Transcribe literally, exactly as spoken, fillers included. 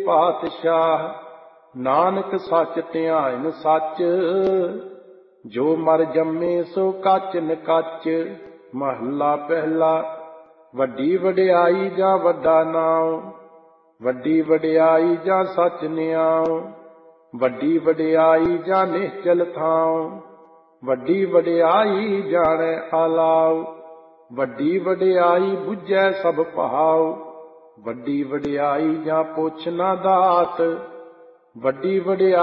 ਪਾਤਸ਼ਾਹ। ਨਾਨਕ ਸੱਚ ਧਿਆਇਨ ਸੱਚ, ਜੋ ਮਰ ਜੰਮੇ ਸੋ ਕੱਚ ਨਕੱਚ। ਮਹੱਲਾ ਪਹਿਲਾ। ਵੱਡੀ ਵਡਿਆਈ ਜਾਂ ਵੱਡਾ ਨਾਉ, ਵੱਡੀ ਵਡਿਆਈ ਜਾਂ ਸੱਚ ਨਿਆਉ। ਵੱਡੀ ਵਡਿਆਈ ਜਾਂ ਨਿਹਚਲ ਥਾਉ, ਵੱਡੀ ਵਡਿਆਈ ਜਾਣੈ ਆਲਾਉ। ਵੱਡੀ ਵਡਿਆਈ ਬੁੱਝੈ ਸਭ ਭਾਉ, ਵੱਡੀ ਵਡਿਆਈ ਜਾਂ ਪੁੱਛ ਨਾ ਦਾਤ। ਵੱਡੀ ਵਡਿਆਈ